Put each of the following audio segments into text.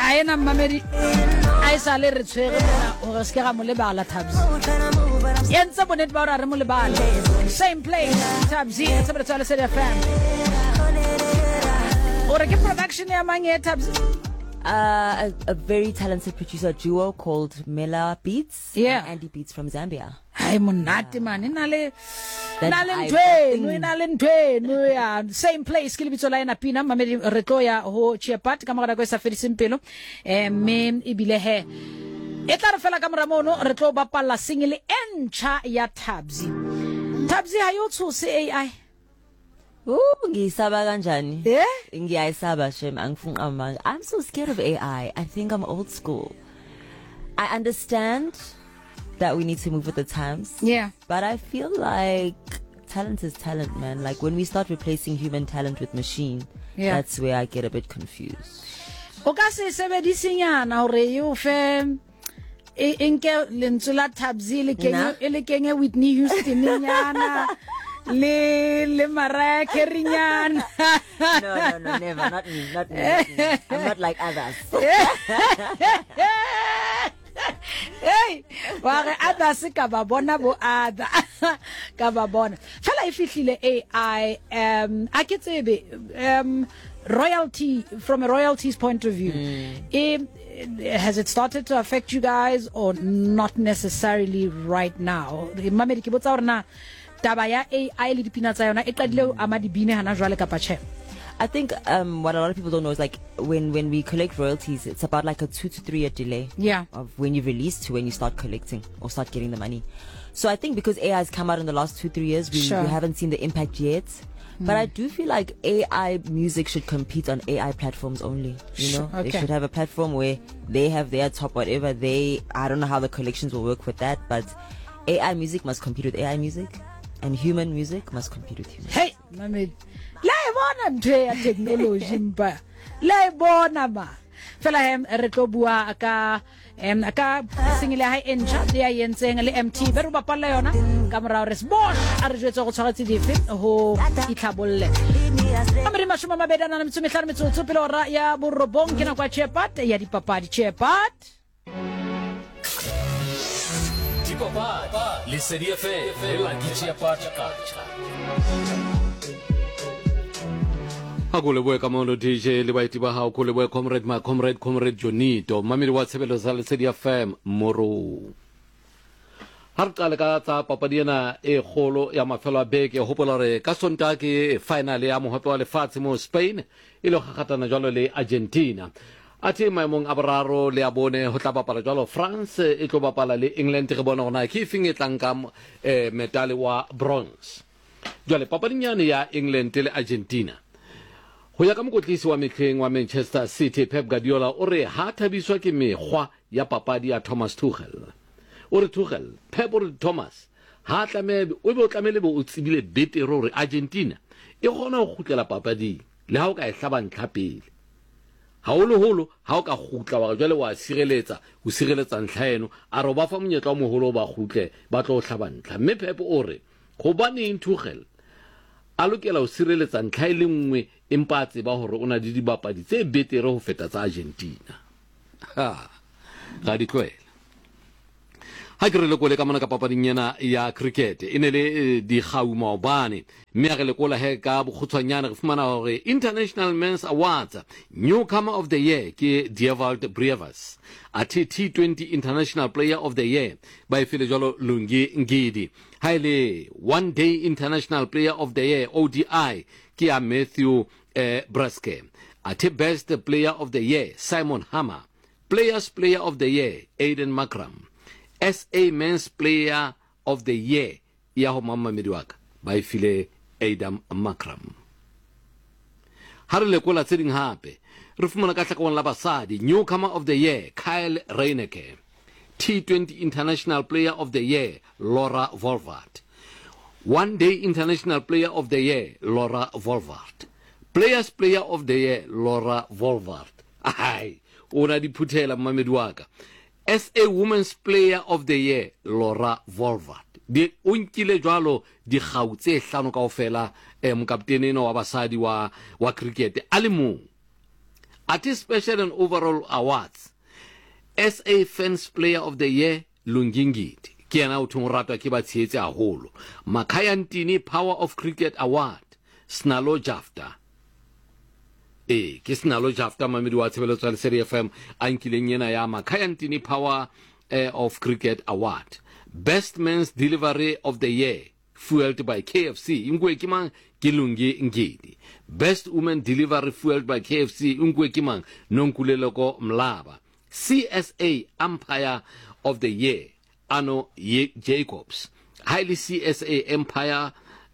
I am Mamedi. I sale re tshwere o se ka mo lebala Tabs. Yenza bonet ba re mo lebala. Same place Tabs it's about to say FM. Or ke production ya mange Tabs. A very talented producer duo called Mela Beats and Andy Beats from Zambia. Ay monate man inale same place ke lebitso la ena Pina Mamedi re tlo ya ho Chepat ka mogara go sa fediseng pelo me ibile he e tla re fela ka mora mono re tlo bapalla single encha ya Tabs ha yo tshose AI Ngisaba kanjani? Ngiyayisaba shem angifuni amanga. I'm so scared of AI. I think I'm old school. I understand that we need to move with the times. Yeah. But I feel like talent is talent, man. Like when we start replacing human talent with machine, that's where I get a bit confused. O ka se sebedisinyana hore yo fe enke lentswe la Tabs le kenge Whitney Houston nyana le Mariah Carey nyana. No, never. Not me. I'm not like others. Hey, wa re others ka ba bona bo other ka ba bona. Fela e fihlile AI a ke tsebe royalty from a royalties point of view. Has it started to affect you guys or not necessarily right now? Mamedi ke botsa hore na taba ya AI le dipina tsa yona e qadile ama dibine hana jwale ka pache. I think what a lot of people don't know is like when we collect royalties, it's about like a 2 to 3 year delay of when you release to when you start collecting or start getting the money. So I think because AI has come out in the last 2-3 years, we haven't seen the impact yet. But I do feel like AI music should compete on AI platforms only. You know, they should have a platform where they have their top whatever I don't know how the collections will work with that, but AI music must compete with AI music. And human music must compete with human. Hey, Mamedi. La bona ntwe ya technology mpa. La bona ma. Fela re tlo bua aka single ha encha ya yentseng le MT be re bapalla yona ka morao re sbosh a re jwetsa go tshwaratse dife ho itlhabolle. Amri mashuma mabedana na mitsumehla mitsotso pele ora ya borobong ke na kwa Chepat ya dipapadi Chepat. Le serie fe la dice pacha. Hakule boe ka mono DJ le baiti ba ha kule boe comrade Jonito Mamedi wa tshebelo sa le serie FM moro. Har qale ka tsa papadiena e kholo ya mafelo a beke hopola re ka sonta ke final ya mohope wa lefatshe mo Spain e le gagatana jalo le Argentina. Ati maemong a boraro le a bone ho tla bapala jalo France e tlo bapala le England re bona gona ke fing e tlang ka medal wa bronze. Jale papadinyane ya England le Argentina ho ya ka mokotlisi wa metlheng wa Manchester City Pep Guardiola o re ha thabiswa ke mekgwa ya papadi ya Thomas Tuchel. O re Tuchel Pep o re Thomas ha tlamebe o be o tlamele bo o tsibile betero re Argentina e gona go gutlela papadi le ha o ka e hlaba ntlhapele. Haholo ha o ka gutla wa jwale wa sireletsa o sireletsa ntlhaeno a re ba fa monyetla o moholo ba gutle ba tlo hlaba ntla mme Pep o re go bane Tuchel a lokela o sireletsa ntlha ile nngwe empa tseba hore ona di dibapadi tse betere ho feta tsa Argentina ga di tloela ha ke re le kole ka mona ka papading yana ya cricket e ne le di gauma obane mme re le kola he ka bokgutshwanyana re fumana hore International Men's Awards Newcomer of the Year ke Dewald Breivas ati T20 International Player of the Year ba ifile jalo Lungi Ngidi haile One Day International Player of the Year ODI ke a Matthew Braske ati Best Player of the Year Simon Hammer Players Player of the Year Aiden Makram SA Men's Player of the Year ya ho Mamedi waka ba ifile Adam Makram. Ha re lekola tseding hape re fumana ka tlhakong la basadi Newcomer of the Year Kyle Reineke T20 International Player of the Year Laura Volvart One Day International Player of the Year Laura Volvart Players Player of the Year Laura Volvart ai ona di phuthela Mamedi waka SA Women's Player of the Year Laura Volvart di unkile jwalo di gautse hlano kaofela mokaptenene wa basadi wa cricket a le mong Ati special and overall awards. SA Fans Player of the Year, Lungingiti. Ke ena o thong ratwa ke ba tsheetse a holo. Makayantini Power of Cricket Award, Snalo Jafta. Ke Snalo Jafta mamedi wa tshebeletso ya Lesedi FM a nkileng yena ya Makayantini Power of Cricket Award. Best Men's Delivery of the Year, fueled by KFC. Ingwe kimang Kilungi Ngidi. Best Woman Delivery fueled by KFC. Ingwe kimang Nonkuleloko Mlaba. CSA Empire of the Year, Ano Jacobs. Highly CSA Empire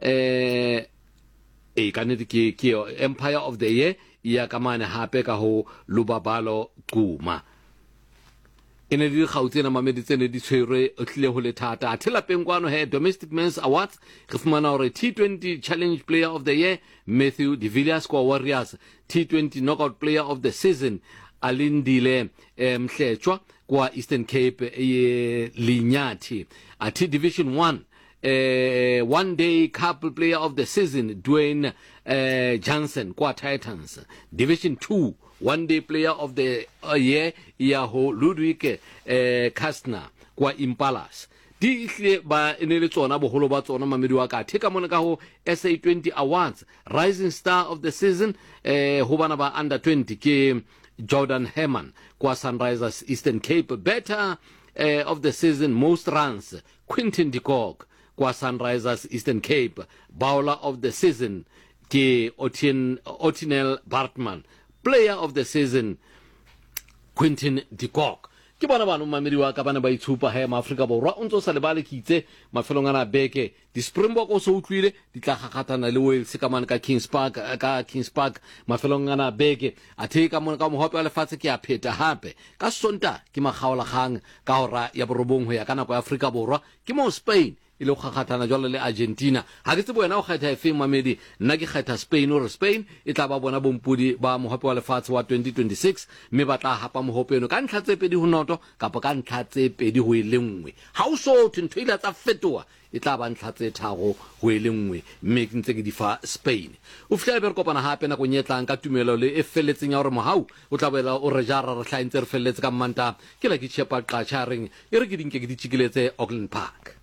Empire of the Year, Yakamane Hape Kaho Lubabalo Kuma. In a little Houtina Mamedicine Dishere, Utlehole Tata, Tela Penguano had Domestic Men's Awards, Rifmanore T20 Challenge Player of the Year, Matthew De Villas Warriors, T20 Knockout Player of the Season, Alindile Mhlechwa, Kwa Eastern Cape Linyati, at Division 1. One Day Couple Player of the Season, Dwayne Johnson, Kwa Titans. Division 2, One Day Player of the Year, Iaho Ludwig Kastner, Kwa Impalas. Di ihle ba enele tsona boholo ba tsona mamedi wa ka theka mona ka ho SA20 Awards, Rising Star of the Season, ho bana ba under 20 ke Jordan Herman, Kwa Sunrisers Eastern Cape. Better of the Season, Most Runs, Quentin de Kock, Kwa Sunrisers Eastern Cape. Bowler of the Season ke Otinel Bartman. Player of the Season, Quentin de Kock. Ke bona bana mamedi wa ka bana ba itshupa he Afrika borwa o ntse sa lebale kitse mafelong ana beke di Springbok o so utlwile di tla gakgatana le Wales ka man ka Kings Park mafelong ana beke a theka mona ka mohope wa lefatshe ke a pheta hape ka Sonta ke magaola gang ka hora ya borobong ho ya kana kwa Afrika borwa ke mo Spain ile go gakgatana jwale le Argentina. Ha ke tsebo wena o kgetha efeng mamedi, nna ke kgetha Spain or Spain e tla ba bona bompudi ba mohope wa lefatshe wa 2026 mme ba tla hapa mohope eno ka ntlha tse pedi ho noto kapa ka ntlha tse pedi ho ile nngwe. Ha o so ntho ile tsa fetoa e tla ba ntlha tse tharo ho ile nngwe mme ke ntse ke di fa Spain. O fihla be re kopana hape na go nyetlang ka tumelo le e felletseng ya hore mohau o tla boela o re jara re hlaintse re felletse ka Manta ke la ke chepa qacha reng e re ke dinke ke di tshikiletse Auckland Park.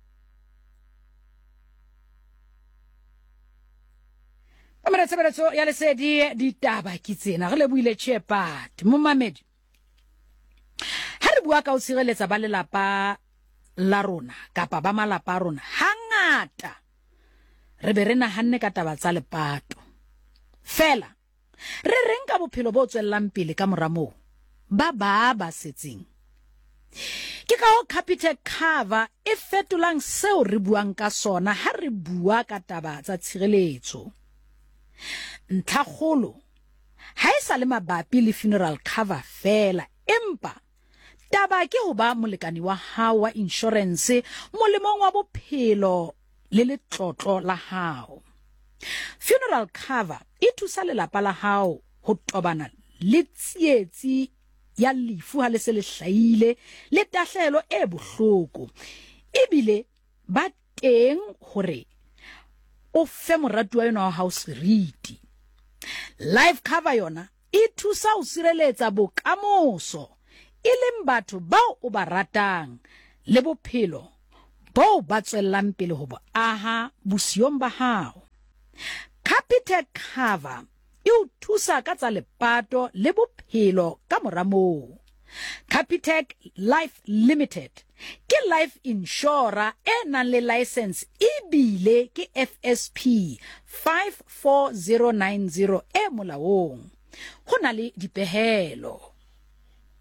Amara tsebeletso ya Lesedi ditaba ke tsena re lebuile Chepat mo mamedi ha re bua ka o sireletsa ba lelapa la rona kapa ba malapa rona hangata re be re nahanne ka taba tsa lepato fela re reng ka bophelo bo tswellang pele ka moramo ba setseng ke ka ho Capitec Cover e fetolang seo re buang ka sona ha re bua ka taba tsa tshireletso. Ntlhakgolo ha e sa le mabapi le funeral cover fela empa taba ke ho ba molekani wa hao wa insurance molemong wa bophelo le letlotlo la hao. Funeral cover e thusa lelapa la hao ho tobana le tsietsi ya lefu ha le se le hlaile le tahlelo e bohloko ebile ba teng hore o fe moratuwa yona wa hao seriti. Life cover yona e thusa ho sireletsa bokamoso e leng batho bao o ba ratang le bophelo bo ba tswellang pele ho bo aha bosiong ba hao. Capitec Cover e o thusa ka tsa lepato le bophelo ka mora moo. Capitec Life Limited ke life insurer e nang le license ebile ke FSP 54090 e molaong. Ho na le dipehelo